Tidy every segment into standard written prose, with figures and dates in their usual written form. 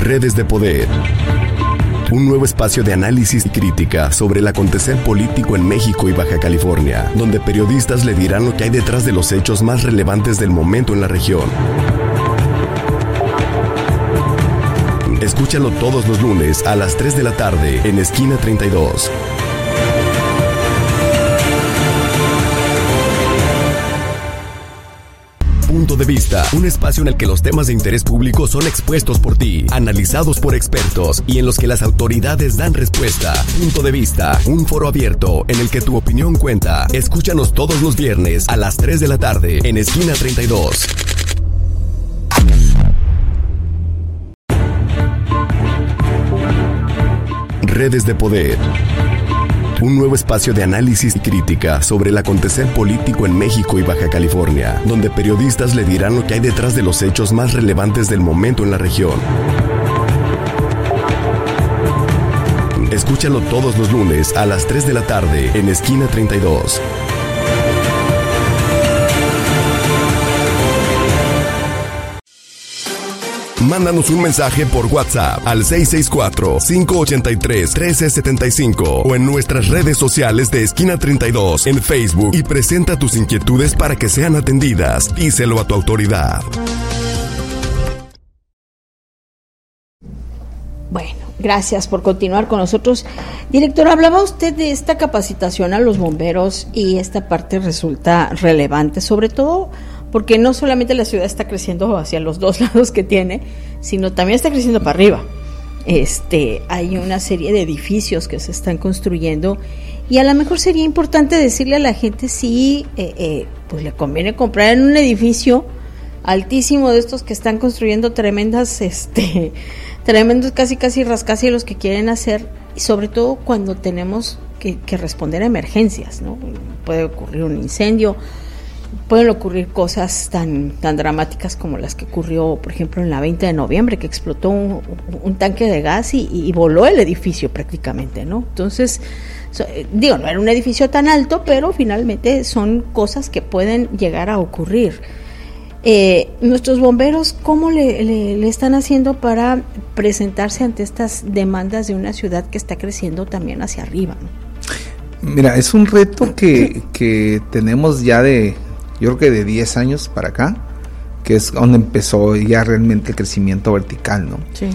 Redes de Poder. Un nuevo espacio de análisis y crítica sobre el acontecer político en México y Baja California, donde periodistas le dirán lo que hay detrás de los hechos más relevantes del momento en la región. Escúchalo todos los lunes a las 3 de la tarde en Esquina 32. Punto de Vista, un espacio en el que los temas de interés público son expuestos por ti, analizados por expertos y en los que las autoridades dan respuesta. Punto de Vista, un foro abierto en el que tu opinión cuenta. Escúchanos todos los viernes a las 3 de la tarde en Esquina 32. Redes de Poder. Un nuevo espacio de análisis y crítica sobre el acontecer político en México y Baja California, donde periodistas le dirán lo que hay detrás de los hechos más relevantes del momento en la región. Escúchalo todos los lunes a las 3 de la tarde en Esquina 32. Mándanos un mensaje por WhatsApp al 664-583-1375 o en nuestras redes sociales de Esquina 32 en Facebook y presenta tus inquietudes para que sean atendidas. Díselo a tu autoridad. Bueno, gracias por continuar con nosotros. Director, hablaba usted de esta capacitación a los bomberos y esta parte resulta relevante, sobre todo porque no solamente la ciudad está creciendo hacia los dos lados que tiene, sino también está creciendo para arriba. Hay una serie de edificios que se están construyendo y a lo mejor sería importante decirle a la gente si pues le conviene comprar en un edificio altísimo de estos que están construyendo tremendos casi rascacielos que quieren hacer, y sobre todo cuando tenemos que responder a emergencias, ¿no? Puede ocurrir un incendio, pueden ocurrir cosas tan dramáticas como las que ocurrió, por ejemplo, en la 20 de noviembre, que explotó un tanque de gas y voló el edificio prácticamente, ¿no? Entonces, no era un edificio tan alto, pero finalmente son cosas que pueden llegar a ocurrir. Nuestros bomberos, ¿cómo le están haciendo para presentarse ante estas demandas de una ciudad que está creciendo también hacia arriba, ¿no? Mira, es un reto que tenemos ya yo creo que de 10 años para acá, que es donde empezó ya realmente el crecimiento vertical, ¿no? Sí.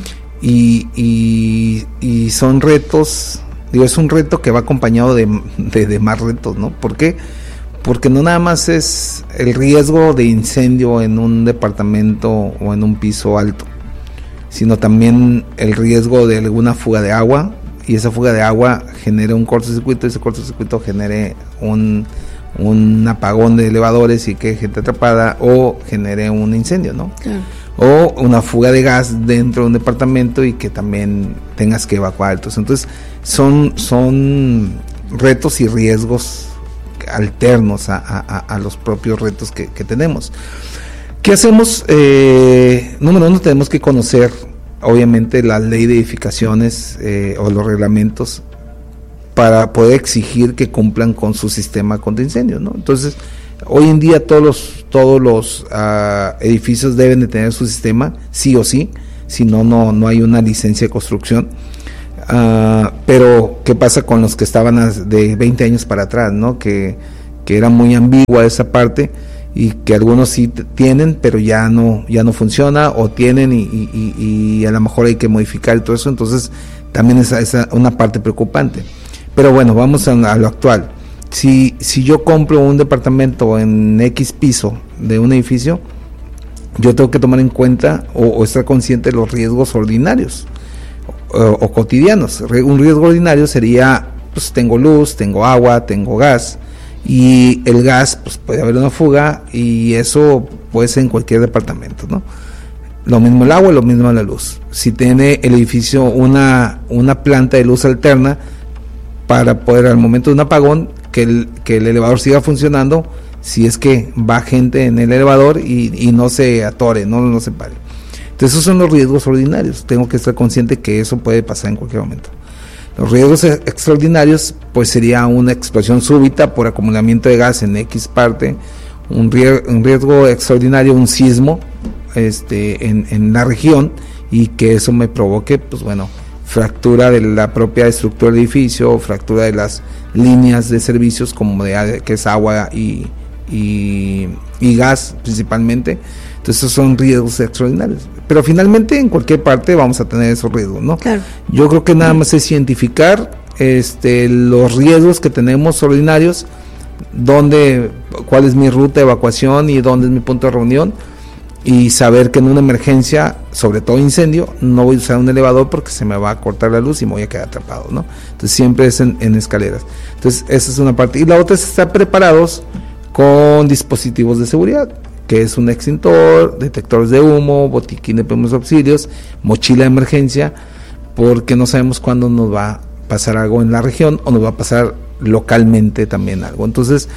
Y son retos, es un reto que va acompañado de más retos, ¿no? ¿Por qué? Porque no nada más es el riesgo de incendio en un departamento o en un piso alto, sino también el riesgo de alguna fuga de agua, y esa fuga de agua genere un cortocircuito, y ese cortocircuito genere un apagón de elevadores y que gente atrapada, o genere un incendio, ¿no? Claro. O una fuga de gas dentro de un departamento y que también tengas que evacuar. Entonces son retos y riesgos alternos a los propios retos que tenemos. ¿Qué hacemos? Número uno, tenemos que conocer obviamente la ley de edificaciones o los reglamentos para poder exigir que cumplan con su sistema contra incendios, ¿no? Entonces, hoy en día todos los edificios deben de tener su sistema, sí o sí, si no hay una licencia de construcción. Pero, ¿qué pasa con los que estaban de 20 años para atrás, ¿no? Que era muy ambigua esa parte, y que algunos sí tienen, pero ya no funciona, o tienen y a lo mejor hay que modificar y todo eso. Entonces, también es una parte preocupante. Pero bueno, vamos a lo actual. Si yo compro un departamento en X piso de un edificio, yo tengo que tomar en cuenta o estar consciente de los riesgos ordinarios o cotidianos. Un riesgo ordinario sería, pues tengo luz, tengo agua, tengo gas, y el gas, pues puede haber una fuga, y eso puede ser en cualquier departamento, ¿no? Lo mismo el agua, lo mismo la luz. Si tiene el edificio una planta de luz alterna, para poder al momento de un apagón que el elevador siga funcionando, si es que va gente en el elevador y no se atore, no se pare. Entonces esos son los riesgos ordinarios. Tengo que estar consciente que eso puede pasar en cualquier momento. Los riesgos extraordinarios, pues sería una explosión súbita por acumulamiento de gas en X parte, un riesgo extraordinario, un sismo, en la región, y que eso me provoque, pues bueno, fractura de la propia estructura del edificio, fractura de las líneas de servicios como que es agua y gas principalmente. Entonces esos son riesgos extraordinarios, pero finalmente en cualquier parte vamos a tener esos riesgos, ¿no? Claro. Yo creo que nada más es identificar los riesgos que tenemos ordinarios, cuál es mi ruta de evacuación y dónde es mi punto de reunión, y saber que en una emergencia, sobre todo incendio, no voy a usar un elevador porque se me va a cortar la luz y me voy a quedar atrapado, ¿no? Entonces siempre es en escaleras. Entonces esa es una parte, y la otra es estar preparados con dispositivos de seguridad, que es un extintor, detectores de humo, botiquín de primeros auxilios, mochila de emergencia, porque no sabemos cuándo nos va a pasar algo en la región o nos va a pasar localmente también algo. Entonces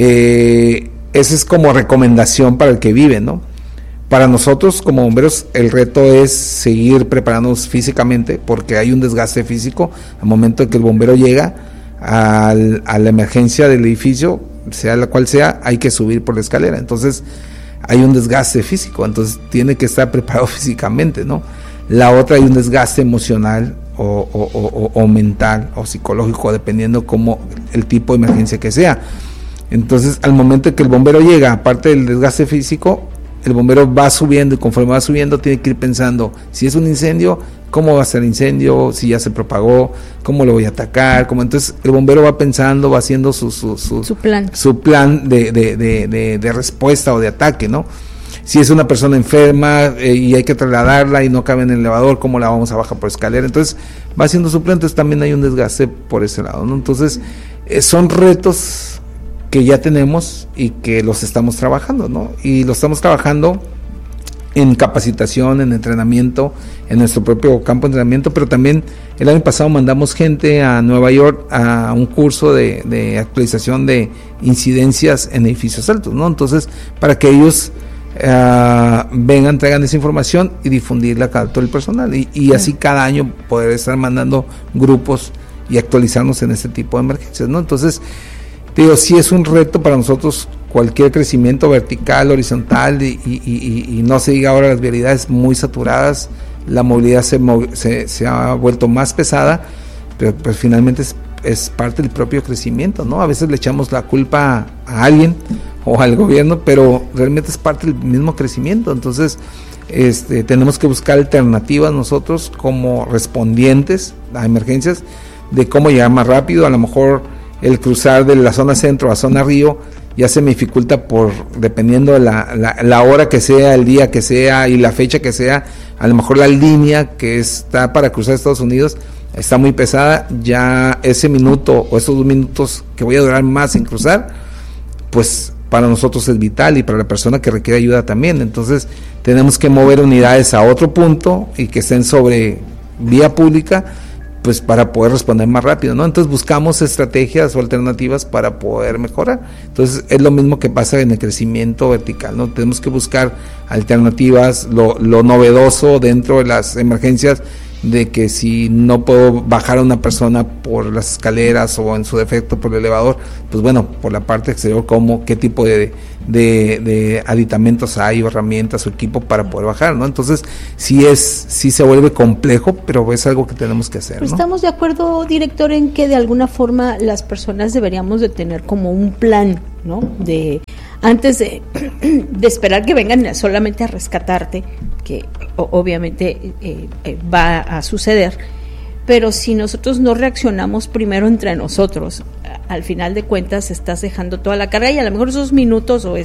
esa es como recomendación para el que vive, ¿no? Para nosotros como bomberos el reto es seguir preparándonos físicamente, porque hay un desgaste físico al momento de que el bombero llega a la emergencia del edificio, sea la cual sea, hay que subir por la escalera. Entonces hay un desgaste físico, entonces tiene que estar preparado físicamente, ¿no? La otra, hay un desgaste emocional o mental o psicológico, dependiendo como el tipo de emergencia que sea. Entonces al momento que el bombero llega, aparte del desgaste físico, el bombero va subiendo, y conforme va subiendo tiene que ir pensando, si es un incendio, cómo va a ser el incendio, si ya se propagó, cómo lo voy a atacar, entonces el bombero va pensando, va haciendo su plan de respuesta o de ataque, ¿no? Si es una persona enferma y hay que trasladarla y no cabe en el elevador, ¿cómo la vamos a bajar por escalera? Entonces va haciendo su plan, entonces también hay un desgaste por ese lado, ¿no? Entonces son retos que ya tenemos y que los estamos trabajando, ¿no? Y lo estamos trabajando en capacitación, en entrenamiento, en nuestro propio campo de entrenamiento, pero también el año pasado mandamos gente a Nueva York a un curso de actualización de incidencias en edificios altos, ¿no? Entonces, para que ellos vengan, traigan esa información y difundirla a todo el personal, y así cada año poder estar mandando grupos y actualizarnos en este tipo de emergencias, ¿no? Entonces, digo, sí es un reto para nosotros cualquier crecimiento vertical, horizontal, y no se diga ahora las vialidades muy saturadas, la movilidad se ha vuelto más pesada, pero pues finalmente es parte del propio crecimiento, ¿no? A veces le echamos la culpa a alguien o al gobierno, pero realmente es parte del mismo crecimiento. Entonces tenemos que buscar alternativas nosotros como respondientes a emergencias, de cómo llegar más rápido. A lo mejor el cruzar de la zona centro a zona río ya se me dificulta dependiendo de la hora que sea, el día que sea y la fecha que sea. A lo mejor la línea que está para cruzar Estados Unidos está muy pesada, ya ese minuto o esos 2 minutos que voy a durar más en cruzar, pues para nosotros es vital, y para la persona que requiere ayuda también. Entonces tenemos que mover unidades a otro punto y que estén sobre vía pública, pues para poder responder más rápido, ¿no? Entonces buscamos estrategias o alternativas para poder mejorar. Entonces es lo mismo que pasa en el crecimiento vertical, ¿no? Tenemos que buscar alternativas, lo novedoso dentro de las emergencias, de que si no puedo bajar a una persona por las escaleras o en su defecto por el elevador, pues bueno, por la parte exterior, qué tipo de aditamentos hay, o herramientas o equipo para poder bajar, ¿no? Entonces sí se vuelve complejo, pero es algo que tenemos que hacer, ¿no? ¿Estamos de acuerdo, director, en que de alguna forma las personas deberíamos de tener como un plan, ¿no? Antes de esperar que vengan solamente a rescatarte, que obviamente va a suceder, pero si nosotros no reaccionamos primero entre nosotros, al final de cuentas estás dejando toda la carga, y a lo mejor esos minutos o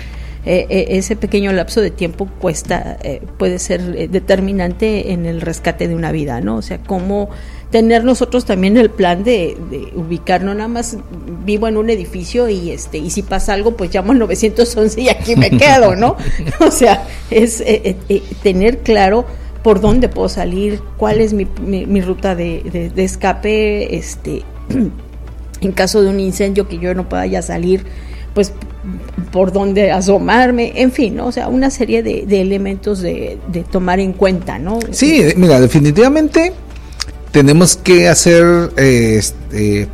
ese pequeño lapso de tiempo puede ser determinante en el rescate de una vida, ¿no? O sea, cómo tener nosotros también el plan de ubicar, no nada más vivo en un edificio y si pasa algo, pues llamo al 911 y aquí me quedo, ¿no? O sea, es tener claro por dónde puedo salir, cuál es mi ruta de escape, en caso de un incendio que yo no pueda ya salir, pues por dónde asomarme, en fin, ¿no? O sea, una serie de elementos de tomar en cuenta, ¿no? Sí, mira, definitivamente tenemos que hacer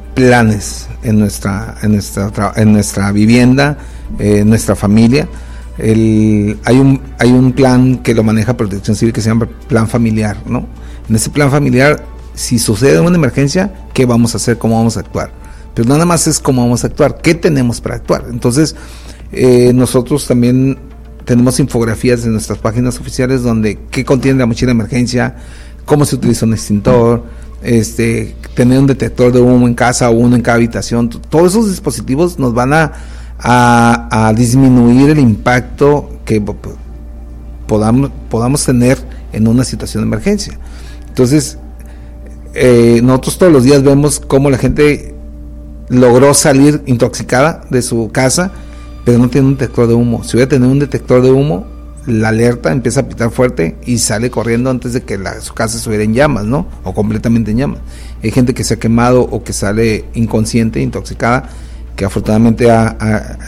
planes en nuestra vivienda, en nuestra familia. hay un plan que lo maneja Protección Civil que se llama plan familiar, ¿no? En ese plan familiar, si sucede una emergencia, ¿qué vamos a hacer? ¿Cómo vamos a actuar? Pero nada más es cómo vamos a actuar, ¿qué tenemos para actuar? Entonces, nosotros también tenemos infografías en nuestras páginas oficiales donde qué contiene la mochila de emergencia, cómo se utiliza un extintor, tener un detector de humo en casa o uno en cada habitación. Todos esos dispositivos nos van a disminuir el impacto que podamos tener en una situación de emergencia. Entonces, nosotros todos los días vemos cómo la gente logró salir intoxicada de su casa, pero no tiene un detector de humo. Si hubiera tenido un detector de humo, la alerta empieza a pitar fuerte y sale corriendo antes de que su casa estuviera en llamas, ¿no? O completamente en llamas. Hay gente que se ha quemado o que sale inconsciente, intoxicada, que afortunadamente ha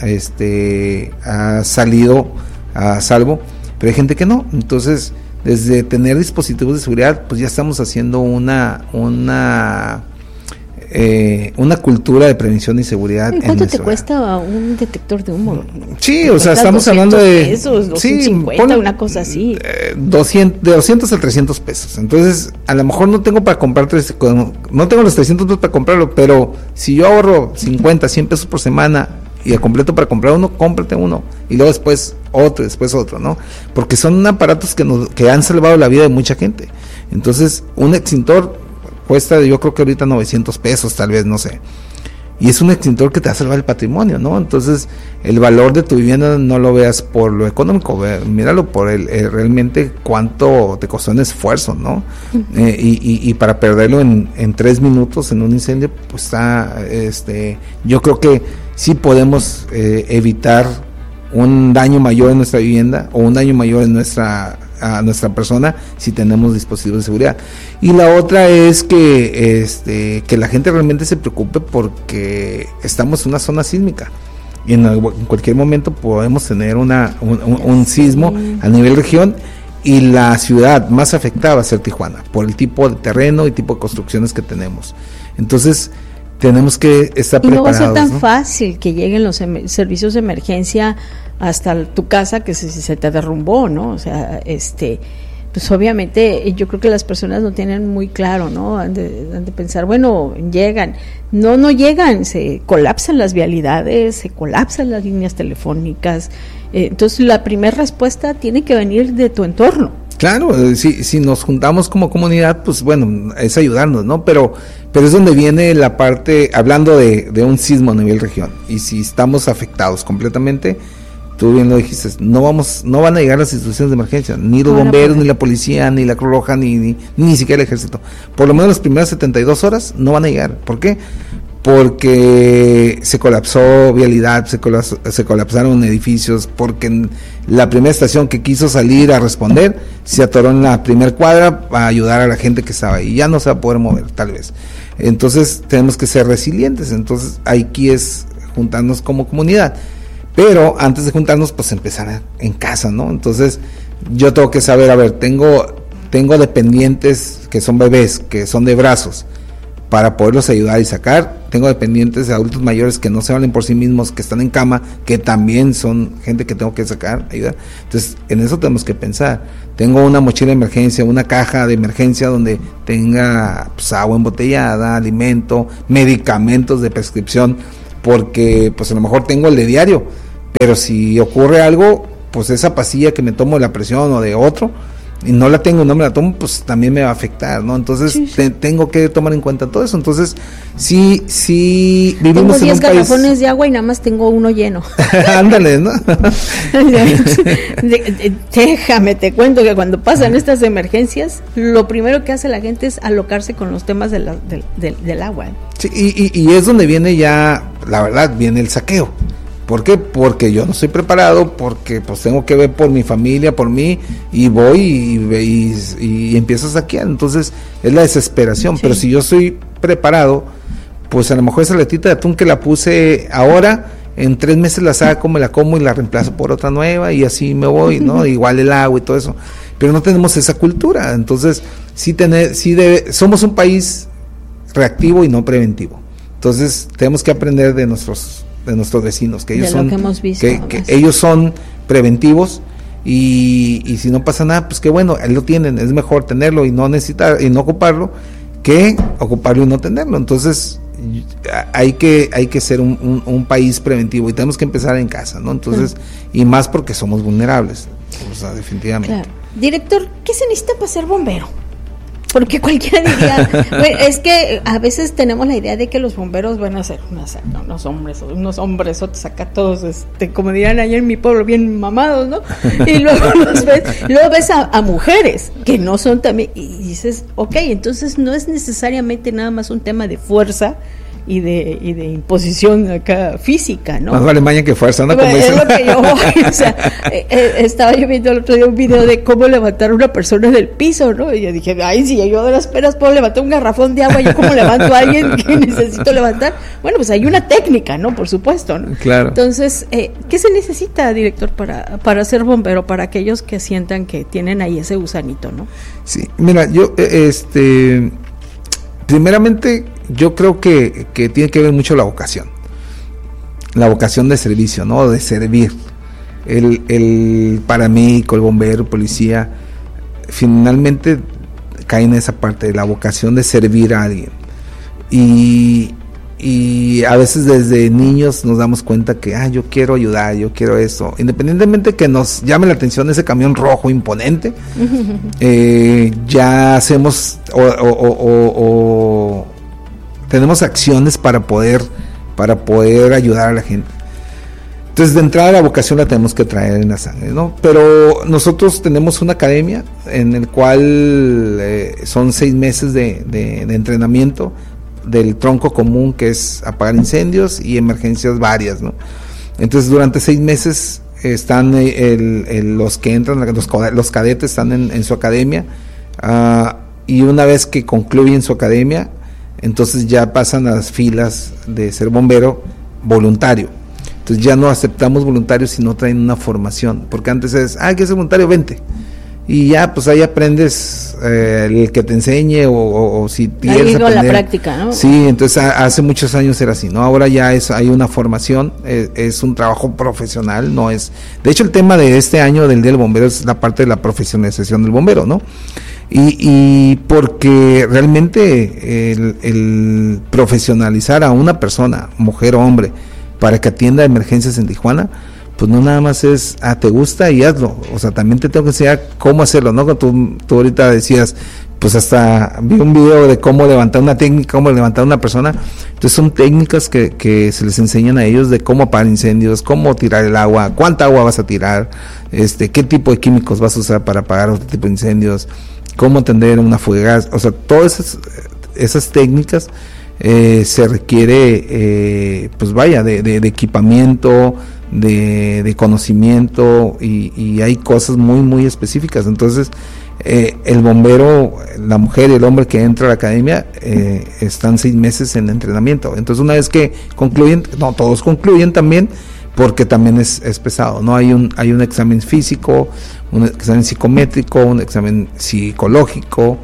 salido a salvo, pero hay gente que no. Entonces, desde tener dispositivos de seguridad, pues ya estamos haciendo una cultura de prevención y seguridad. ¿Cuánto te cuesta un detector de humo? Sí, o sea, estamos hablando de pesos, 250, una cosa así. De 200 a 300 pesos. Entonces, a lo mejor no tengo para comprar no tengo los 300 pesos para comprarlo, pero si yo ahorro 50, 100 pesos por semana y a completo para comprar uno, cómprate uno y luego después otro, ¿no? Porque son aparatos que han salvado la vida de mucha gente. Entonces, un extintor cuesta, yo creo que ahorita 900 pesos, tal vez, no sé. Y es un extintor que te va a salvar el patrimonio, ¿no? Entonces, el valor de tu vivienda no lo veas por lo económico, míralo por realmente cuánto te costó en esfuerzo, ¿no? Y para perderlo en 3 minutos en un incendio, pues yo creo que sí podemos evitar un daño mayor en nuestra vivienda o un daño mayor en a nuestra persona si tenemos dispositivos de seguridad. Y la otra es que la gente realmente se preocupe porque estamos en una zona sísmica y en cualquier momento podemos tener un sismo a nivel región, y la ciudad más afectada va a ser Tijuana por el tipo de terreno y tipo de construcciones que tenemos. Entonces tenemos que estar preparados. Y no va a ser tan fácil que lleguen los servicios de emergencia hasta tu casa que se te derrumbó, ¿no? O sea, pues obviamente yo creo que las personas no tienen muy claro, ¿no? Han de pensar, bueno, llegan. No llegan, se colapsan las vialidades, se colapsan las líneas telefónicas. Entonces la primera respuesta tiene que venir de tu entorno. Claro, si nos juntamos como comunidad, pues bueno, es ayudarnos, ¿no? Pero es donde viene la parte, hablando de un sismo a nivel región, y si estamos afectados completamente, tú bien lo dijiste, no van a llegar las instituciones de emergencia, ni los bomberos, ni la policía, ni la Cruz Roja, ni siquiera el ejército. Por lo menos las primeras 72 horas no van a llegar. ¿Por qué? Porque se colapsó vialidad, se colapsaron edificios, porque la primera estación que quiso salir a responder se atoró en la primera cuadra para ayudar a la gente que estaba ahí, ya no se va a poder mover tal vez. Entonces tenemos que ser resilientes. Entonces aquí es juntarnos como comunidad, pero antes de juntarnos, pues empezar en casa, ¿no? Entonces yo tengo que saber, a ver, tengo dependientes que son bebés, que son de brazos, para poderlos ayudar y sacar. Tengo dependientes de adultos mayores que no se valen por sí mismos, que están en cama, que también son gente que tengo que sacar, ayudar. Entonces, en eso tenemos que pensar. Tengo una mochila de emergencia, una caja de emergencia donde tenga pues, agua embotellada, alimento, medicamentos de prescripción, porque pues a lo mejor tengo el de diario, pero si ocurre algo, pues esa pastilla que me tomo de la presión o de otro, y no la tengo, no me la tomo, pues también me va a afectar, ¿no? Entonces sí. Tengo que tomar en cuenta todo eso. Entonces sí vivimos en un país. Tengo 10 garrafones de agua y nada más tengo uno lleno. Ándale, ¿no? Déjame, te cuento que cuando pasan estas emergencias, lo primero que hace la gente es alocarse con los temas del agua. Sí, y es donde viene ya, la verdad, viene el saqueo. ¿Por qué? Porque yo no estoy preparado, porque pues tengo que ver por mi familia, por mí, y voy y empiezo a saquear. Entonces es la desesperación. Sí. Pero si yo estoy preparado, pues a lo mejor esa latita de atún que la puse ahora, en 3 meses la saco, me la como y la reemplazo por otra nueva, y así me voy, ¿no? Igual el agua y todo eso. Pero no tenemos esa cultura. Entonces somos un país reactivo y no preventivo. Entonces tenemos que aprender de nuestros nuestros vecinos, que ellos de son, lo que hemos visto, que ellos son preventivos, y si no pasa nada, pues qué bueno, él lo tienen, es mejor tenerlo y no necesitar y no ocuparlo que ocuparlo y no tenerlo. Entonces hay que ser un país preventivo, y tenemos que empezar en casa, ¿no? Entonces, y más porque somos vulnerables, o sea, definitivamente. Claro. Director, ¿qué se necesita para ser bombero? Porque cualquiera diría, bueno, es que a veces tenemos la idea de que los bomberos van a ser unos hombres acá todos, como dirán allá en mi pueblo, bien mamados, ¿no? Y luego ves a mujeres que no son también, y dices, ok, entonces no es necesariamente nada más un tema de fuerza y de imposición acá física, ¿no? Más vale maña que fuerza, ¿no? Como es lo que yo voy, o sea, estaba yo viendo el otro día un video de cómo levantar a una persona del piso, ¿no? Y yo dije, ay, si yo de las penas puedo levantar un garrafón de agua, ¿yo cómo levanto a alguien que necesito levantar? Bueno, pues hay una técnica, ¿no? Por supuesto, ¿no? Claro. Entonces, ¿qué se necesita, director, para ser bombero, para aquellos que sientan que tienen ahí ese gusanito, ¿no? Sí, mira, yo, primeramente, yo creo que tiene que ver mucho la vocación de servicio, ¿no? De servir. El paramédico, el bombero, el policía, finalmente cae en esa parte de la vocación de servir a alguien. Y a veces desde niños nos damos cuenta que, yo quiero ayudar, yo quiero eso. Independientemente que nos llame la atención ese camión rojo imponente, ya hacemos o tenemos acciones para poder ayudar a la gente. Entonces, de entrada, la vocación la tenemos que traer en la sangre, ¿no? Pero nosotros tenemos una academia en el cual son 6 meses de entrenamiento del tronco común, que es apagar incendios y emergencias varias, ¿no? Entonces, durante 6 meses están los que entran, los cadetes están en su academia, y una vez que concluyen su academia, entonces ya pasan a las filas de ser bombero voluntario. Entonces ya no aceptamos voluntarios si no traen una formación, porque antes es, que es voluntario, vente, y ya pues ahí aprendes el que te enseñe, o si quieres aprender la práctica, ¿no? Sí, entonces hace muchos años era así, ¿no? Ahora ya hay una formación, es un trabajo profesional, no es, de hecho el tema de este año del Día del Bombero es la parte de la profesionalización del bombero, ¿no? Y porque realmente el profesionalizar a una persona, mujer o hombre, para que atienda emergencias en Tijuana, pues no nada más es, te gusta y hazlo, o sea, también te tengo que enseñar cómo hacerlo, ¿no? Tú ahorita decías, pues hasta vi un video de cómo levantar una técnica, cómo levantar una persona. Entonces son técnicas que se les enseñan a ellos de cómo apagar incendios, cómo tirar el agua, cuánta agua vas a tirar, qué tipo de químicos vas a usar para apagar otro tipo de incendios, cómo atender una fuga de gas. O sea, todas esas técnicas se requiere, pues vaya, de equipamiento, de conocimiento, y hay cosas muy, muy específicas. Entonces, el bombero, la mujer y el hombre que entra a la academia están 6 meses en entrenamiento. Entonces, una vez que concluyen, no todos concluyen también, porque también es pesado, ¿no? Hay un examen físico, un examen psicométrico, un examen psicológico,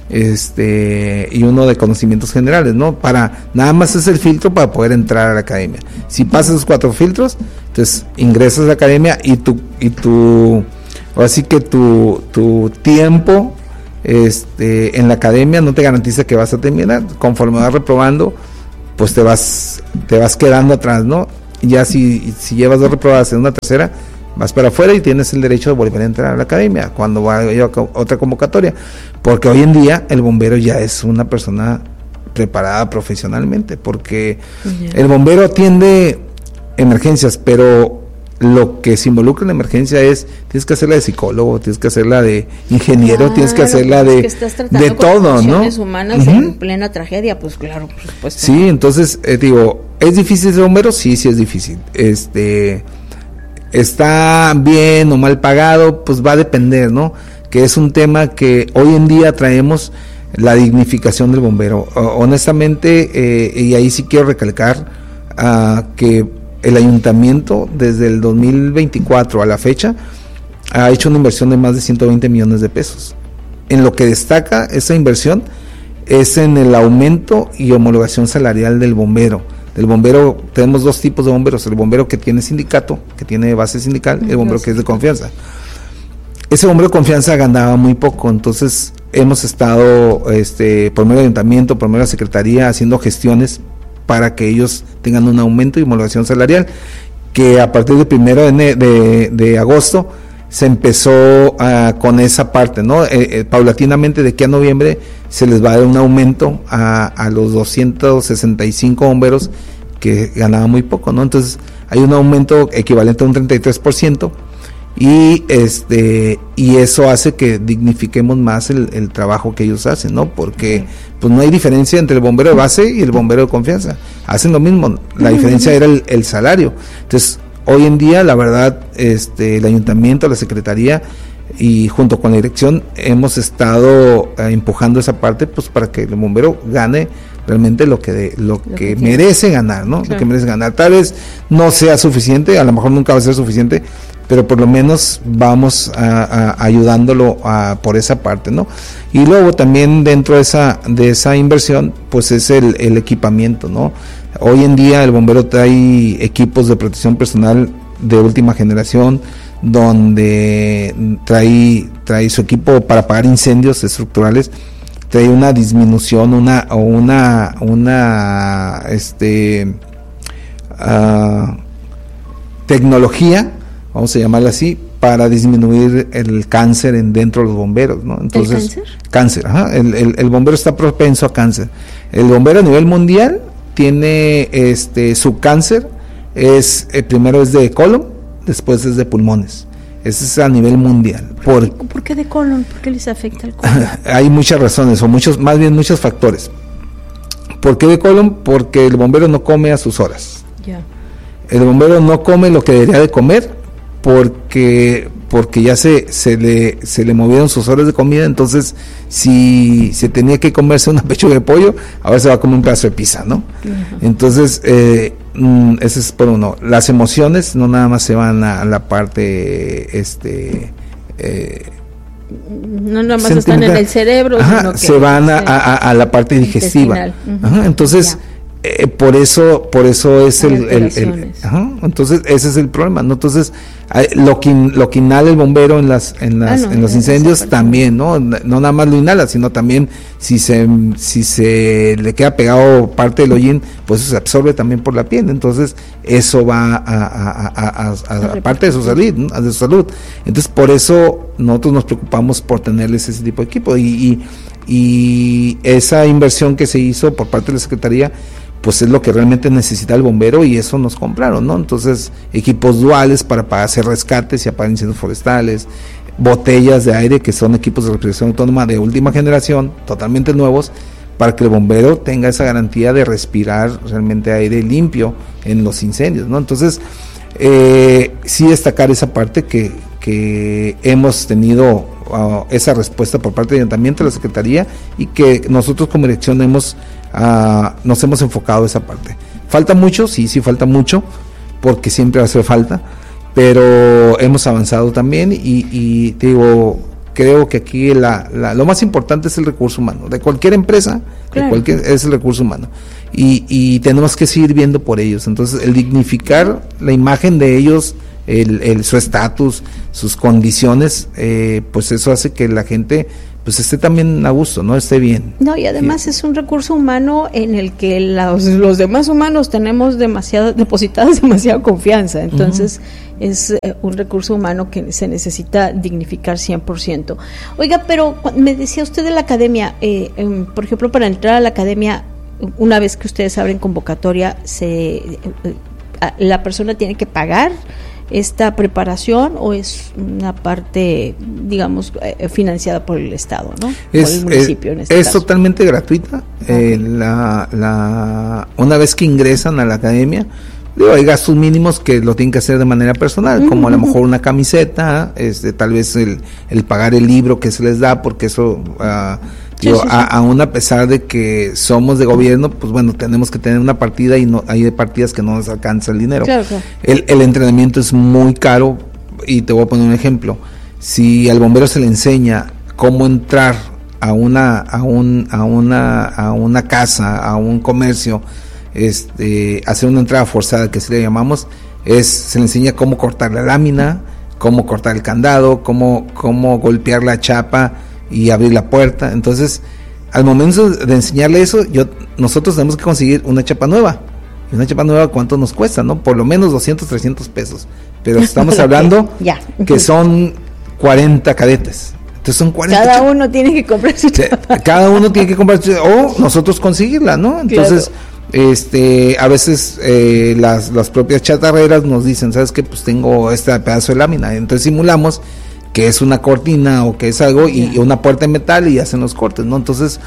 y uno de conocimientos generales, ¿no? Para nada más es el filtro para poder entrar a la academia. Si pasas esos 4 filtros, entonces ingresas a la academia, y tu así que tu tiempo en la academia no te garantiza que vas a terminar. Conforme vas reprobando, pues te vas quedando atrás, ¿no? Ya si llevas 2 reprobadas en una tercera, vas para afuera y tienes el derecho de volver a entrar a la academia cuando vaya a otra convocatoria, porque hoy en día el bombero ya es una persona preparada profesionalmente, porque el bombero atiende emergencias, pero lo que se involucra en la emergencia tienes que hacerla de psicólogo, tienes que hacerla de ingeniero, tienes que hacerla de todo, ¿no? Humanas en plena tragedia, pues claro, por supuesto. Sí, entonces digo, ¿es difícil ser bombero? Sí es difícil. ¿Está bien o mal pagado? Pues va a depender, ¿no? Que es un tema que hoy en día traemos, la dignificación del bombero. Honestamente, y ahí sí quiero recalcar que el ayuntamiento desde el 2024 a la fecha ha hecho una inversión de más de 120 millones de pesos. En lo que destaca esa inversión es en el aumento y homologación salarial del bombero, El bombero, tenemos dos tipos de bomberos, el bombero que tiene sindicato, que tiene base sindical, y el bombero que es de confianza. Ese bombero de confianza ganaba muy poco, entonces hemos estado por medio del ayuntamiento, por medio de la secretaría, haciendo gestiones para que ellos tengan un aumento y homologación salarial, que a partir del 1 de agosto se empezó con esa parte, ¿no? Paulatinamente de aquí a noviembre se les va a dar un aumento a los 265 bomberos que ganaban muy poco, ¿no? Entonces hay un aumento equivalente a un 33%, y eso hace que dignifiquemos más el trabajo que ellos hacen, ¿no? Porque pues no hay diferencia entre el bombero de base y el bombero de confianza, hacen lo mismo, la diferencia era el salario. Entonces hoy en día, la verdad, el ayuntamiento, la secretaría y junto con la dirección hemos estado empujando esa parte, pues para que el bombero gane realmente lo que merece ganar, ¿no? Claro. Lo que merece ganar. Tal vez no sea suficiente, a lo mejor nunca va a ser suficiente, pero por lo menos vamos ayudándolo por esa parte, ¿no? Y luego también dentro de esa inversión, pues es el equipamiento, ¿no? Hoy en día el bombero trae equipos de protección personal de última generación, donde trae su equipo para apagar incendios estructurales, trae una disminución, una tecnología, vamos a llamarla así, para disminuir el cáncer dentro de los bomberos, ¿no? Entonces, ¿el cáncer? Ajá, el bombero está propenso a cáncer. El bombero a nivel mundial tiene su cáncer, primero es de colon, después es de pulmones. Ese es a nivel mundial. ¿Por qué de colon? ¿Por qué les afecta el colon? Hay muchas razones, o muchos factores. ¿Por qué de colon? Porque el bombero no come a sus horas. Ya. El bombero no come lo que debería de comer porque ya se le movieron sus horas de comida. Entonces si se tenía que comerse una pechuga de pollo, ahora se va a comer un pedazo de pizza, ¿no? Uh-huh. Entonces ese es por uno. Las emociones no nada más se van a la parte no nada más están en el cerebro, ajá, sino que se van a la parte digestiva. Uh-huh. Ajá, entonces por eso es entonces ese es el problema, ¿no? Entonces lo que inhala el bombero en los incendios también, no nada más lo inhala, sino también si se le queda pegado parte del hollín, pues eso se absorbe también por la piel. Entonces eso va a parte de su salud, ¿no? De su salud. Entonces por eso nosotros nos preocupamos por tenerles ese tipo de equipo, y esa inversión que se hizo por parte de la Secretaría, pues es lo que realmente necesita el bombero, y eso nos compraron, ¿no? Entonces, equipos duales para hacer rescates y apagar incendios forestales, botellas de aire, que son equipos de respiración autónoma de última generación, totalmente nuevos, para que el bombero tenga esa garantía de respirar realmente aire limpio en los incendios, ¿no? Entonces, sí destacar esa parte que hemos tenido esa respuesta por parte del ayuntamiento, de la Secretaría, y que nosotros como dirección nos hemos enfocado esa parte. ¿Falta mucho? Sí, falta mucho, porque siempre va a hacer falta, pero hemos avanzado también, y te digo, creo que aquí lo más importante es el recurso humano, de cualquier empresa, claro, es el recurso humano, y tenemos que seguir viendo por ellos. Entonces, el dignificar la imagen de ellos, su estatus, sus condiciones, pues eso hace que la gente pues esté también a gusto, ¿no? Esté bien. No, y además es un recurso humano en el que los demás humanos tenemos depositadas demasiada confianza. Entonces, uh-huh, es un recurso humano que se necesita dignificar 100%. Oiga, pero me decía usted de la academia, por ejemplo, para entrar a la academia, una vez que ustedes abren convocatoria, la persona tiene que pagar esta preparación, o es una parte, digamos, financiada por el Estado, ¿no? Por el municipio en este caso. Totalmente gratuita. Okay. Una vez que ingresan a la academia, hay gastos mínimos que lo tienen que hacer de manera personal, uh-huh, como a lo mejor una camiseta, tal vez el pagar el libro que se les da, porque eso sí. Aún a pesar de que somos de gobierno, pues bueno, tenemos que tener una partida, y no hay partidas que no nos alcanza el dinero. Claro. El entrenamiento es muy caro, y te voy a poner un ejemplo. Si al bombero se le enseña cómo entrar a una casa, a un comercio, hacer una entrada forzada, que así le llamamos, se le enseña cómo cortar la lámina, cómo cortar el candado, cómo golpear la chapa y abrir la puerta. Entonces, al momento de enseñarle eso, nosotros tenemos que conseguir una chapa nueva. Y una chapa nueva, ¿cuánto nos cuesta, no? Por lo menos 200, 300 pesos. Pero estamos hablando que son 40 cadetes. Entonces son 40 Cada uno tiene que comprar su chapa. Cada uno tiene que comprar su chapa, o nosotros conseguirla, ¿no? Entonces, a veces las propias chatarreras nos dicen, ¿sabes qué? Pues tengo este pedazo de lámina. Entonces simulamos que es una cortina o que es algo, y una puerta de metal, y hacen los cortes, ¿no? Entonces,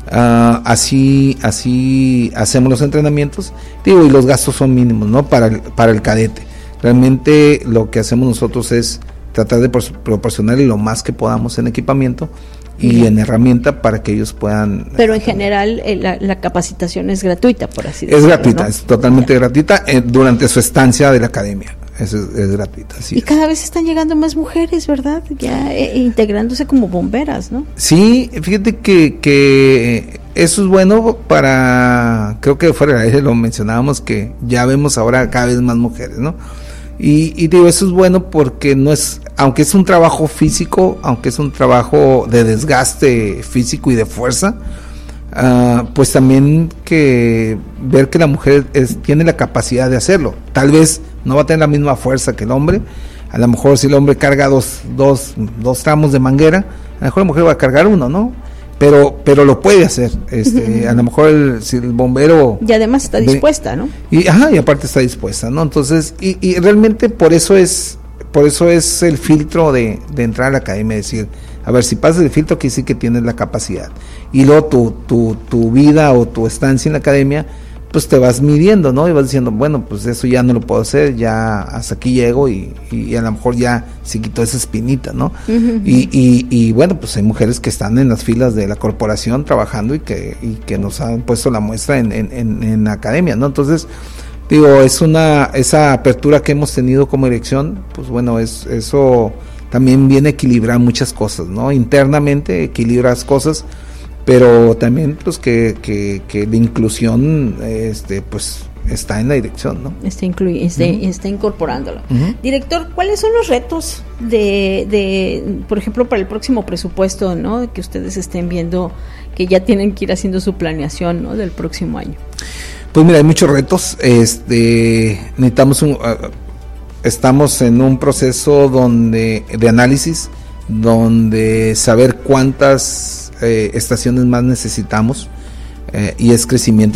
así hacemos los entrenamientos, y los gastos son mínimos, ¿no? Para el cadete. Realmente lo que hacemos nosotros es tratar de proporcionarle lo más que podamos en equipamiento y en herramienta para que ellos puedan... Pero en general la capacitación es gratuita, por así decirlo. Es gratuita, ¿no? Es totalmente ya. gratuita durante su estancia de la academia. Es gratuita. Y cada vez están llegando más mujeres, ¿verdad? Ya integrándose como bomberas, ¿no? Sí, fíjate que eso es bueno creo que fuera de aire lo mencionábamos, que ya vemos ahora cada vez más mujeres, ¿no? Y digo, eso es bueno porque aunque es un trabajo físico, aunque es un trabajo de desgaste físico y de fuerza, pues también que ver que la mujer tiene la capacidad de hacerlo. Tal vez no va a tener la misma fuerza que el hombre. A lo mejor si el hombre carga dos tramos de manguera, a lo mejor la mujer va a cargar uno, ¿no? Pero lo puede hacer. A lo mejor si el bombero... Y además está dispuesta, ¿no? Y aparte está dispuesta, ¿no? Entonces, y realmente por eso es el filtro de entrar a la academia, decir, a ver, si pasas el filtro, quiere decir que tienes la capacidad. Y luego tu vida o tu estancia en la academia, pues te vas midiendo, ¿no? Y vas diciendo, bueno, pues eso ya no lo puedo hacer, ya hasta aquí llego, y a lo mejor ya se quitó esa espinita, ¿no? Uh-huh. Y bueno, pues hay mujeres que están en las filas de la corporación trabajando y que nos han puesto la muestra en la academia, ¿no? Entonces, digo, esa apertura que hemos tenido como dirección, pues bueno, eso también viene a equilibrar muchas cosas, ¿no? Internamente equilibras cosas, pero también pues que la inclusión pues está en la dirección, ¿no? Está incorporándolo. Uh-huh. Director, ¿cuáles son los retos por ejemplo, para el próximo presupuesto, ¿no? Que ustedes estén viendo, que ya tienen que ir haciendo su planeación, ¿no? Del próximo año. Pues mira, hay muchos retos. Estamos en un proceso de análisis, donde saber cuántas estaciones más necesitamos, y es crecimiento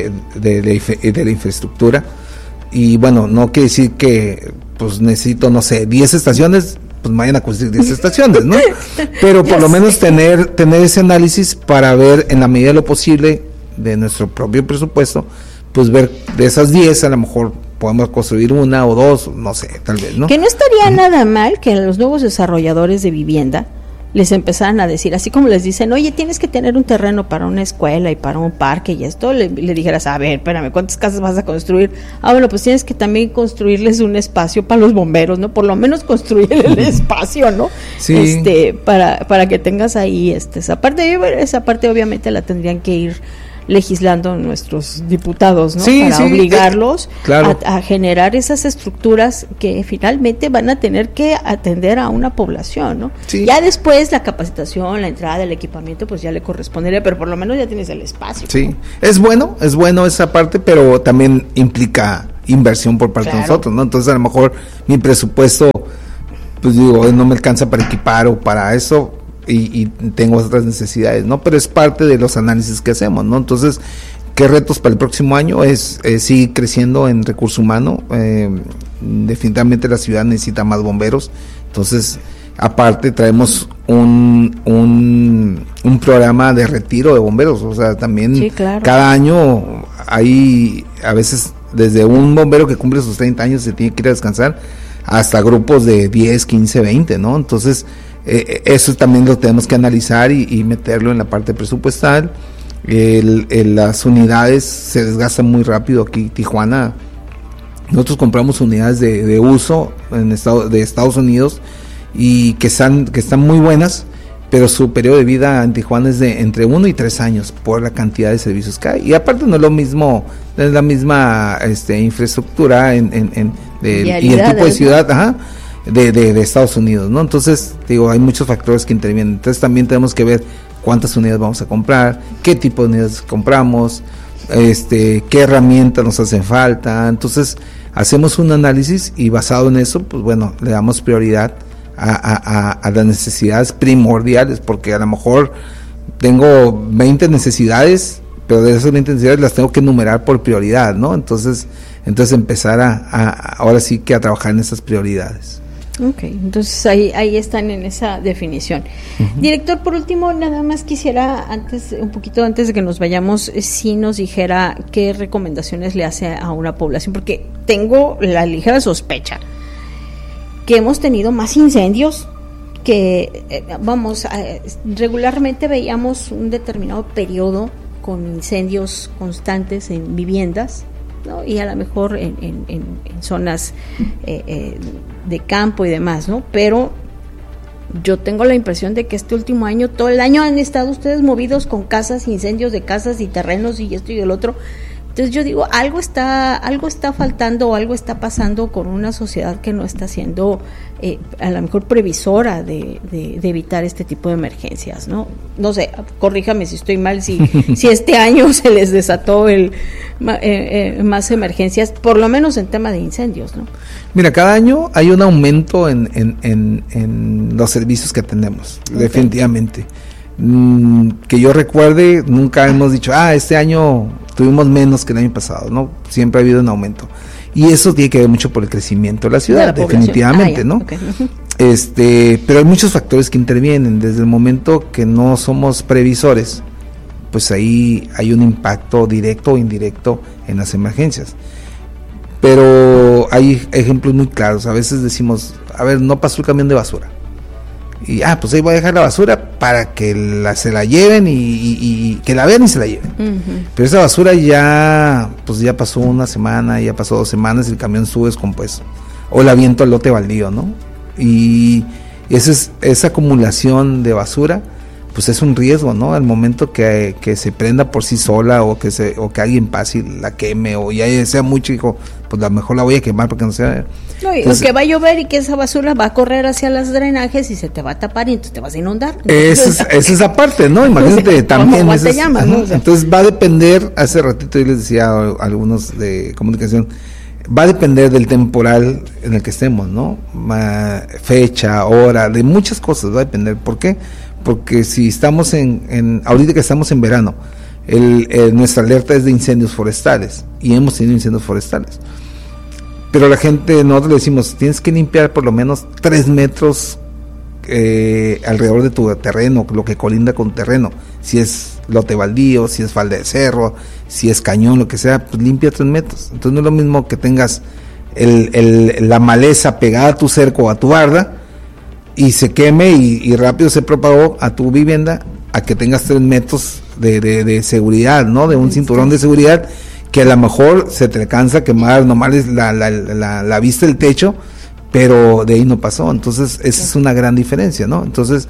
de la infraestructura. Y bueno, no quiere decir que pues necesito, no sé, 10 estaciones, pues vayan a construir 10 estaciones, ¿no? Pero por lo menos tener ese análisis para ver, en la medida de lo posible, de nuestro propio presupuesto, pues ver de esas 10, a lo mejor podemos construir una o dos, no sé, tal vez, ¿no? Que no estaría nada mal que los nuevos desarrolladores de vivienda les empezaran a decir, así como les dicen, oye, tienes que tener un terreno para una escuela y para un parque y esto, le dijeras, a ver, espérame, ¿cuántas casas vas a construir? Bueno, pues tienes que también construirles un espacio para los bomberos, ¿no? Por lo menos construir el espacio, ¿no? Sí. Para que tengas ahí esa parte obviamente la tendrían que ir legislando nuestros diputados, ¿no? Sí, para obligarlos claro, a generar esas estructuras que finalmente van a tener que atender a una población, ¿no? Sí. Ya después la capacitación, la entrada, el equipamiento, pues ya le correspondería, pero por lo menos ya tienes el espacio. Sí, ¿no? Es bueno esa parte, pero también implica inversión por parte de nosotros, ¿no? Entonces a lo mejor mi presupuesto, pues digo, no me alcanza para equipar o para eso, y tengo otras necesidades, ¿no? Pero es parte de los análisis que hacemos, ¿no? Entonces, ¿qué retos para el próximo año? Es seguir creciendo en recurso humano. Definitivamente la ciudad necesita más bomberos. Entonces, aparte traemos un programa de retiro de bomberos. O sea, también sí, claro, cada año hay, a veces, desde un bombero que cumple sus 30 años se tiene que ir a descansar, hasta grupos de 10, 15, 20, ¿no? Entonces, eso también lo tenemos que analizar y meterlo en la parte presupuestal. Las unidades se desgastan muy rápido aquí en Tijuana. Nosotros compramos unidades de uso de Estados Unidos y que están muy buenas, pero su periodo de vida en Tijuana es de entre 1 y 3 años por la cantidad de servicios que hay. Y aparte no es lo mismo, no es la misma infraestructura y el tipo de ciudad de Estados Unidos, ¿no? Entonces, digo, hay muchos factores que intervienen. Entonces también tenemos que ver cuántas unidades vamos a comprar, qué tipo de unidades compramos, qué herramientas nos hacen falta. Entonces hacemos un análisis y basado en eso, pues bueno, le damos prioridad a las necesidades primordiales, porque a lo mejor tengo 20 necesidades, pero de esas 20 necesidades las tengo que enumerar por prioridad, ¿no? Entonces empezar ahora sí que a trabajar en esas prioridades. Ok, entonces ahí están en esa definición. Uh-huh. Director, por último, nada más quisiera, un poquito antes de que nos vayamos, si nos dijera qué recomendaciones le hace a una población, porque tengo la ligera sospecha que hemos tenido más incendios que, regularmente veíamos un determinado periodo con incendios constantes en viviendas, ¿no? Y a lo mejor en zonas de campo y demás, ¿no? Pero yo tengo la impresión de que este último año, todo el año han estado ustedes movidos con casas, incendios de casas y terrenos y esto y el otro. Entonces yo digo, algo está faltando o algo está pasando con una sociedad que no está siendo a lo mejor previsora de evitar este tipo de emergencias, ¿no? No sé, corríjame si estoy mal, si este año se les desató más emergencias, por lo menos en tema de incendios, ¿no? Mira, cada año hay un aumento en los servicios que tenemos, okay. Definitivamente. Que yo recuerde, nunca hemos dicho, este año tuvimos menos que el año pasado, ¿no? Siempre ha habido un aumento. Y eso tiene que ver mucho por el crecimiento de la ciudad, definitivamente, ¿no? Okay. Pero hay muchos factores que intervienen. Desde el momento que no somos previsores, pues ahí hay un impacto directo o indirecto en las emergencias. Pero hay ejemplos muy claros. A veces decimos, no pasó el camión de basura. Y pues ahí voy a dejar la basura para que se la lleven y que la vean y se la lleven. Uh-huh. Pero esa basura ya pasó una semana, ya pasó 2 semanas y el camión estuvo descompuesto. O la aviento al lote baldío, ¿no? Y esa acumulación de basura, pues es un riesgo, ¿no? Al momento que se prenda por sí sola o que alguien pase y la queme o ya sea mucho, dijo, pues a lo mejor la voy a quemar porque no sea. No, entonces, que va a llover y que esa basura va a correr hacia los drenajes y se te va a tapar y entonces te vas a inundar. Esa es esa parte, ¿no? Imagínate, también. ¿Cómo te llamas, no? O sea, entonces va a depender, hace ratito yo les decía a algunos de comunicación, va a depender del temporal en el que estemos, ¿no? Fecha, hora, de muchas cosas va a depender. ¿Por qué? Porque si estamos ahorita que estamos en verano, nuestra alerta es de incendios forestales y hemos tenido incendios forestales. Pero nosotros le decimos, tienes que limpiar por lo menos 3 metros alrededor de tu terreno, lo que colinda con terreno. Si es lote baldío, si es falda de cerro, si es cañón, lo que sea, pues limpia 3 metros. Entonces no es lo mismo que tengas la maleza pegada a tu cerco o a tu barda y se queme y rápido se propagó a tu vivienda, a que tengas 3 metros de seguridad, ¿no? De un cinturón de seguridad que a lo mejor se te alcanza a quemar nomás la vista del techo, pero de ahí no pasó. Entonces esa es una gran diferencia, ¿no? Entonces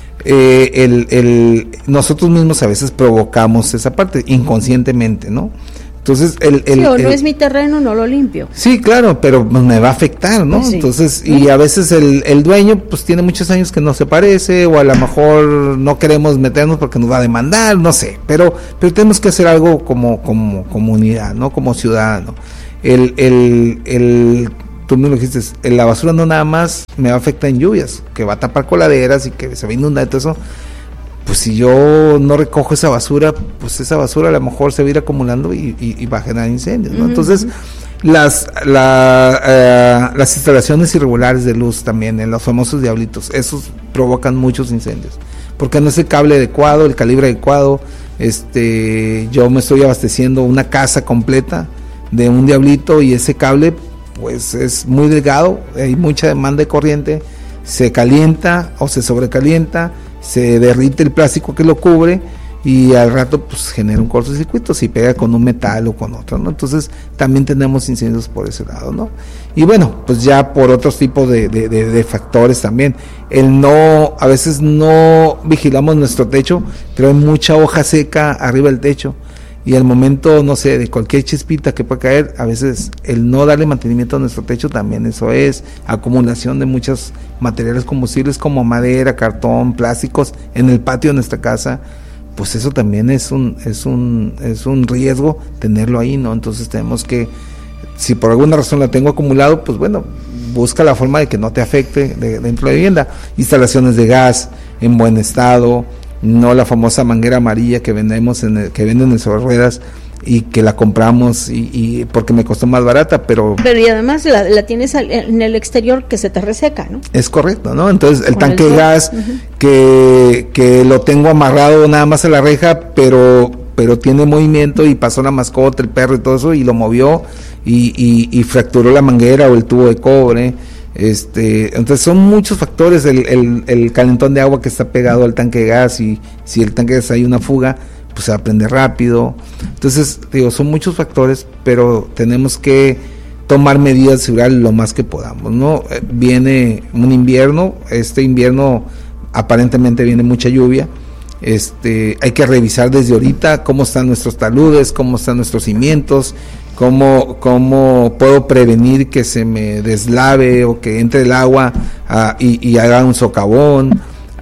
nosotros mismos a veces provocamos esa parte inconscientemente, ¿no? Entonces no es mi terreno, no lo limpio. Sí, claro, pero me va a afectar, ¿no? Sí. Entonces, y a veces el dueño pues tiene muchos años que no se parece, o a lo mejor no queremos meternos porque nos va a demandar, no sé, pero tenemos que hacer algo como comunidad, ¿no? Como ciudadano. Tú me lo dijiste, la basura no nada más me va a afectar en lluvias, que va a tapar coladeras y que se va a inundar y todo eso. Pues si yo no recojo esa basura, pues esa basura a lo mejor se va a ir acumulando y va a generar incendios, ¿no? Uh-huh. Entonces, las instalaciones irregulares de luz también, en los famosos diablitos, esos provocan muchos incendios, porque no es el cable adecuado, el calibre adecuado. Yo me estoy abasteciendo una casa completa de un diablito y ese cable, pues es muy delgado, hay mucha demanda de corriente, se calienta o se sobrecalienta, se derrite el plástico que lo cubre y al rato pues genera un cortocircuito, si pega con un metal o con otro, ¿no? Entonces también tenemos incendios por ese lado, ¿no? Y bueno, pues ya por otros tipos de factores también, a veces no vigilamos nuestro techo, pero hay mucha hoja seca arriba del techo, y al momento, no sé, de cualquier chispita que pueda caer, a veces el no darle mantenimiento a nuestro techo también eso es acumulación de muchos materiales combustibles como madera, cartón, plásticos en el patio de nuestra casa. Pues eso también es un riesgo tenerlo ahí, ¿no? Entonces tenemos que, si por alguna razón la tengo acumulado, pues bueno, busca la forma de que no te afecte dentro de la vivienda. Instalaciones de gas en buen estado, no la famosa manguera amarilla que que venden en sobre ruedas y que la compramos y porque me costó más barata, pero y además la tienes en el exterior que se te reseca, ¿no? Es correcto, ¿no? Entonces el tanque de gas que lo tengo amarrado nada más a la reja, pero tiene movimiento y pasó la mascota, el perro y todo eso y lo movió y fracturó la manguera o el tubo de cobre. Entonces son muchos factores, el calentón de agua que está pegado al tanque de gas, y si el tanque de gas hay una fuga, pues se va a prender rápido. Entonces, digo, son muchos factores, pero tenemos que tomar medidas de seguridad lo más que podamos, ¿no? Viene un invierno, este invierno aparentemente viene mucha lluvia. Hay que revisar desde ahorita cómo están nuestros taludes, cómo están nuestros cimientos, cómo puedo prevenir que se me deslave o que entre el agua y haga un socavón,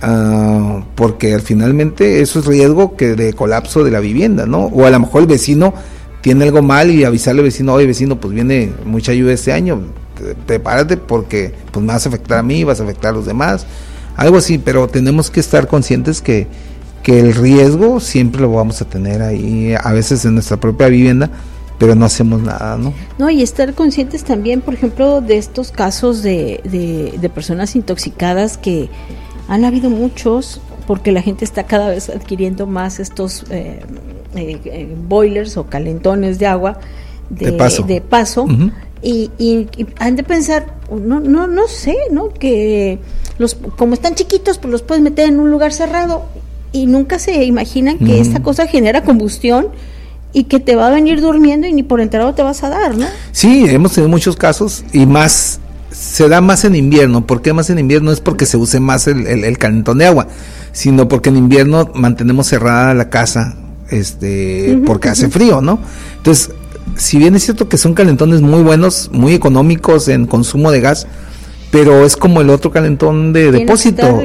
porque finalmente eso es riesgo de colapso de la vivienda, ¿no? O a lo mejor el vecino tiene algo mal y avisarle al vecino, oye vecino, pues viene mucha lluvia este año, prepárate porque pues me vas a afectar a mí, vas a afectar a los demás, algo así, pero tenemos que estar conscientes que el riesgo siempre lo vamos a tener ahí, a veces en nuestra propia vivienda, pero no hacemos nada, ¿no? No, y estar conscientes también, por ejemplo, de estos casos de personas intoxicadas, que han habido muchos, porque la gente está cada vez adquiriendo más estos boilers o calentones de agua de paso. Uh-huh. Y han de pensar, no sé, ¿no? Que como están chiquitos, pues los puedes meter en un lugar cerrado y nunca se imaginan que esta cosa genera combustión y que te va a venir durmiendo y ni por enterado te vas a dar, ¿no? Sí, hemos tenido muchos casos y más, se da más en invierno. ¿Por qué más en invierno? Es porque se use más el calentón de agua, sino porque en invierno mantenemos cerrada la casa, porque hace frío, ¿no? Entonces, si bien es cierto que son calentones muy buenos, muy económicos en consumo de gas, pero es como el otro calentón de depósito.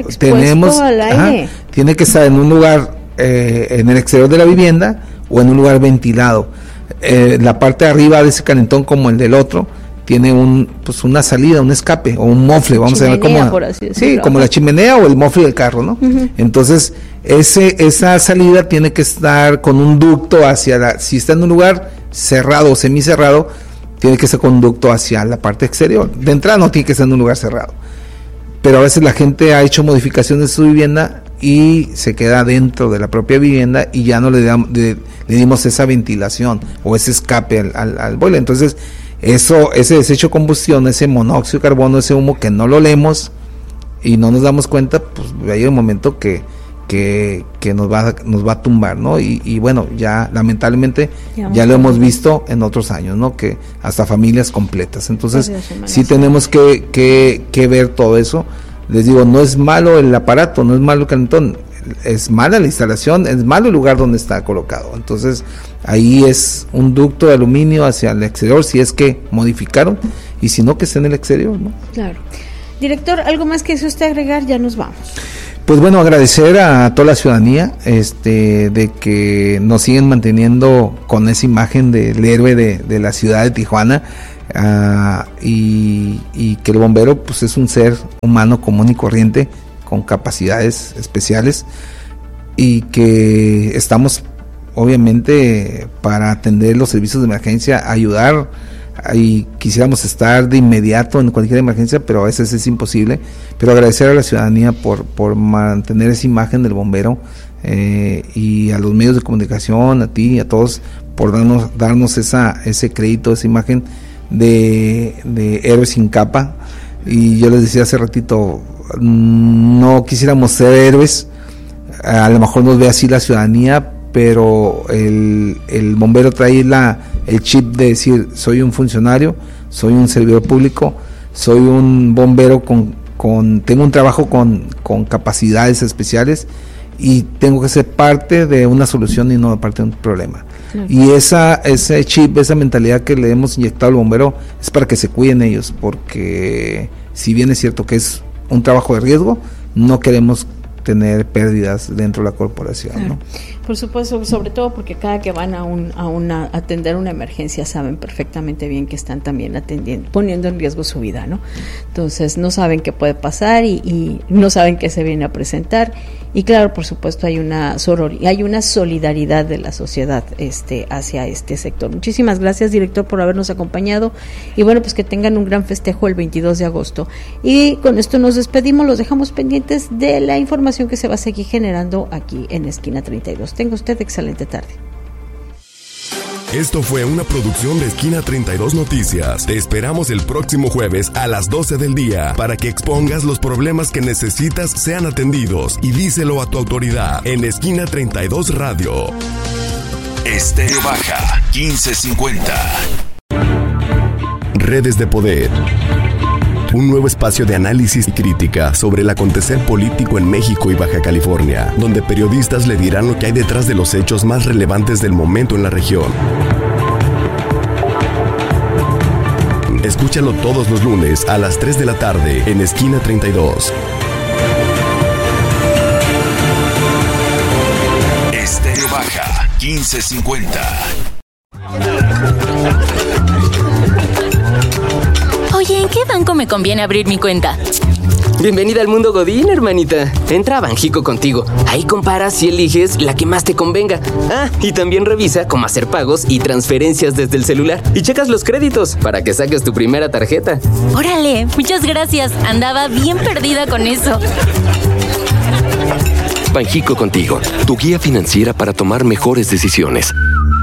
Tiene que estar en un lugar en el exterior de la vivienda o en un lugar ventilado. La parte de arriba de ese calentón, como el del otro, tiene una salida, un escape o un mofle, vamos chimenea, a ver cómo, como la chimenea o el mofle del carro, ¿no? Uh-huh. Entonces esa salida tiene que estar con un ducto si está en un lugar cerrado o semicerrado, tiene que ser con un ducto hacia la parte exterior. De entrada no tiene que estar en un lugar cerrado, pero a veces la gente ha hecho modificaciones de su vivienda y se queda dentro de la propia vivienda y ya no le dimos esa ventilación o ese escape al boiler. Entonces ese desecho de combustión, ese monóxido de carbono, ese humo que no lo olemos y no nos damos cuenta, pues hay un momento que nos va a tumbar, ¿no? Y bueno, ya lamentablemente ya lo hemos visto en otros años, ¿no? Que hasta familias completas. Entonces sí tenemos que ver todo eso. Les digo, no es malo el aparato, no es malo el calentón, es mala la instalación, es malo el lugar donde está colocado. Entonces ahí es un ducto de aluminio hacia el exterior, si es que modificaron, y si no, que esté en el exterior, ¿no? Claro. Director, ¿algo más que usted agregar? Ya nos vamos. Pues bueno, agradecer a toda la ciudadanía de que nos siguen manteniendo con esa imagen del héroe de la ciudad de Tijuana, y que el bombero pues es un ser humano común y corriente con capacidades especiales y que estamos obviamente para atender los servicios de emergencia, ayudar, y quisiéramos estar de inmediato en cualquier emergencia, pero a veces es imposible. Pero agradecer a la ciudadanía por mantener esa imagen del bombero, y a los medios de comunicación, a ti y a todos, por darnos ese crédito, esa imagen de héroes sin capa. Y yo les decía hace ratito, no quisiéramos ser héroes, a lo mejor nos ve así la ciudadanía, pero el bombero trae el chip de decir, soy un funcionario, soy un servidor público, soy un bombero tengo un trabajo con capacidades especiales y tengo que ser parte de una solución y no parte de un problema. Y ese chip, esa mentalidad que le hemos inyectado al bombero es para que se cuiden ellos, porque si bien es cierto que es un trabajo de riesgo, no queremos tener pérdidas dentro de la corporación, claro, ¿no? Por supuesto, sobre todo porque cada que van a atender una emergencia saben perfectamente bien que están también poniendo en riesgo su vida, ¿no? Entonces no saben qué puede pasar y no saben qué se viene a presentar, y claro, por supuesto hay una solidaridad de la sociedad hacia este sector. Muchísimas gracias, director, por habernos acompañado, y bueno, pues que tengan un gran festejo el 22 de agosto. Y con esto nos despedimos, los dejamos pendientes de la información que se va a seguir generando aquí en Esquina 32. Tenga usted excelente tarde. Esto fue una producción de Esquina 32 Noticias. Te esperamos el próximo jueves a las 12 del día para que expongas los problemas que necesitas sean atendidos y díselo a tu autoridad en Esquina 32 Radio. Estéreo Baja 1550. Redes de Poder. Un nuevo espacio de análisis y crítica sobre el acontecer político en México y Baja California, donde periodistas le dirán lo que hay detrás de los hechos más relevantes del momento en la región. Escúchalo todos los lunes a las 3 de la tarde en Esquina 32. Estéreo Baja 1550. Oye, ¿en qué banco me conviene abrir mi cuenta? Bienvenida al mundo Godín, hermanita. Entra a Banjico Contigo. Ahí comparas y eliges la que más te convenga. Y también revisa cómo hacer pagos y transferencias desde el celular. Y checas los créditos para que saques tu primera tarjeta. Órale, muchas gracias. Andaba bien perdida con eso. Banjico Contigo, tu guía financiera para tomar mejores decisiones.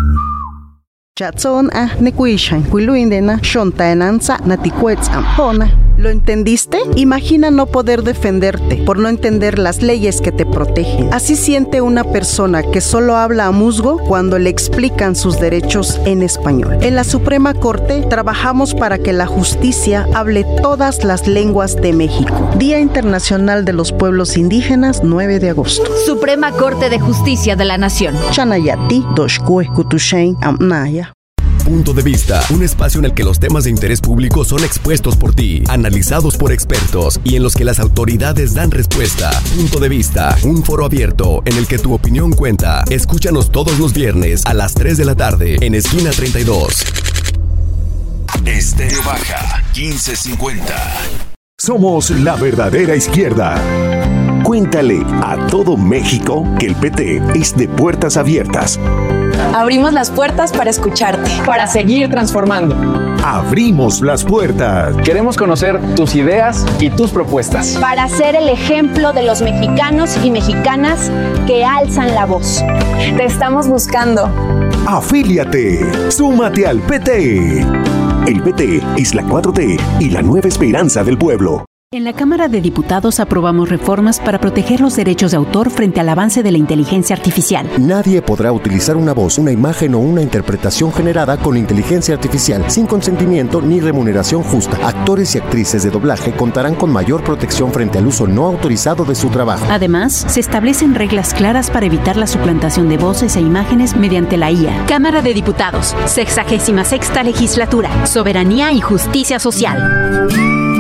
¿Lo entendiste? Imagina no poder defenderte por no entender las leyes que te protegen. Así siente una persona que solo habla a musgo cuando le explican sus derechos en español. En la Suprema Corte trabajamos para que la justicia hable todas las lenguas de México. Día Internacional de los Pueblos Indígenas, 9 de agosto. Suprema Corte de Justicia de la Nación. Chanayati, Doshkue, Kutushain, Amnaya. Punto de Vista, un espacio en el que los temas de interés público son expuestos por ti, analizados por expertos y en los que las autoridades dan respuesta. Punto de Vista, un foro abierto en el que tu opinión cuenta. Escúchanos todos los viernes a las 3 de la tarde en Esquina 32. Estéreo Baja 1550. Somos la verdadera izquierda. Cuéntale a todo México que el PT es de puertas abiertas. Abrimos las puertas para escucharte, para seguir transformando. Abrimos las puertas. Queremos conocer tus ideas y tus propuestas. Para ser el ejemplo de los mexicanos y mexicanas que alzan la voz. Te estamos buscando. Afíliate. Súmate al PT. El PT es la 4T y la nueva esperanza del pueblo. En la Cámara de Diputados aprobamos reformas para proteger los derechos de autor frente al avance de la inteligencia artificial. Nadie podrá utilizar una voz, una imagen o una interpretación generada con inteligencia artificial sin consentimiento ni remuneración justa. Actores y actrices de doblaje contarán con mayor protección frente al uso no autorizado de su trabajo. Además, se establecen reglas claras para evitar la suplantación de voces e imágenes mediante la IA. Cámara de Diputados, 66ª Legislatura, Soberanía y Justicia Social.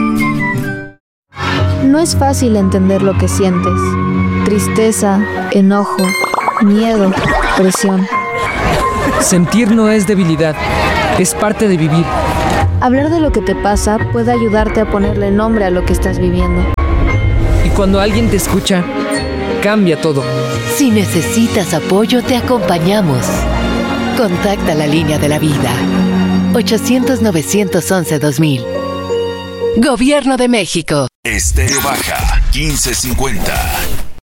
No es fácil entender lo que sientes. Tristeza, enojo, miedo, presión. Sentir no es debilidad, es parte de vivir. Hablar de lo que te pasa puede ayudarte a ponerle nombre a lo que estás viviendo. Y cuando alguien te escucha, cambia todo. Si necesitas apoyo, te acompañamos. Contacta la línea de la vida. 800-911-2000. Gobierno de México. Estéreo Baja 1550.